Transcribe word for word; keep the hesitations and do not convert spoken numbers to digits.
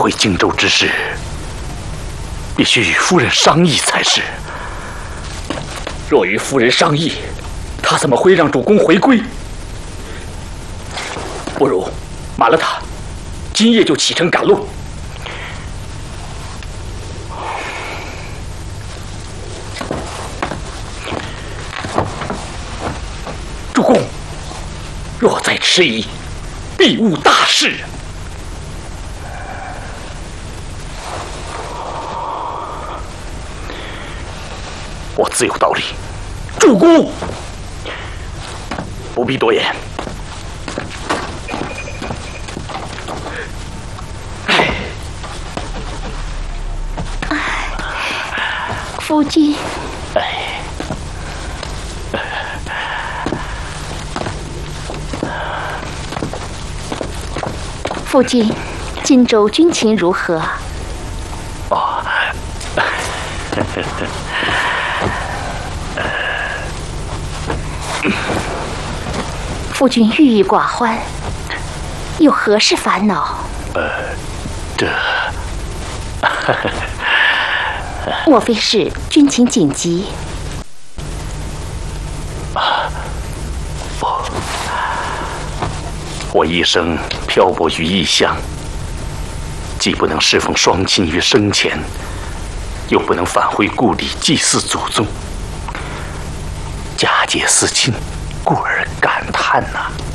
回荆州之事，必须与夫人商议才是。 若与夫人商议，他怎么会让主公回归？不如瞒了他，今夜就启程赶路。主公，若再迟疑，必误大事。 我自有道理。 主公， 不必多言。 夫君。 哎。 夫君，荆州军情如何？ 哦。 夫君郁郁寡欢，有何事烦恼？ 呃，这， 莫非是军情紧急？ 啊，不，我一生漂泊于异乡，既不能侍奉双亲于生前，又不能返回故里祭祀祖宗，家节思亲，故而感叹呐、啊。